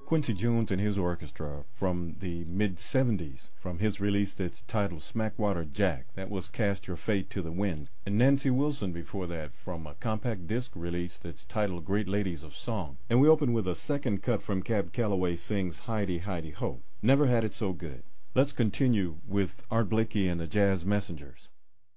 Quincy Jones and his orchestra from the mid-'70s, from his release that's titled Smackwater Jack. That was Cast Your Fate to the Winds. And Nancy Wilson before that from a compact disc release that's titled Great Ladies of Song. And we open with a second cut from Cab Calloway sings Heidi, Heidi Ho. Never Had It So Good. Let's continue with Art Blakey and the Jazz Messengers.